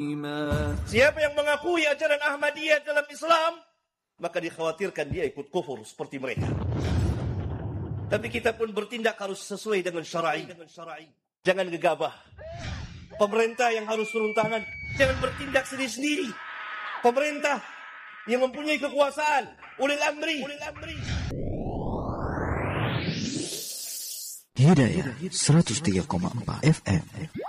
Siapa yang mengakui ajaran Ahmadiyah dalam Islam, maka dikhawatirkan dia ikut kufur seperti mereka. Tapi kita pun bertindak harus sesuai dengan syar'i. Jangan gegabah. Pemerintah yang harus turun tangan, jangan bertindak sendiri-sendiri. Pemerintah yang mempunyai kekuasaan, ulil amri. Hidayah 103,4 FM.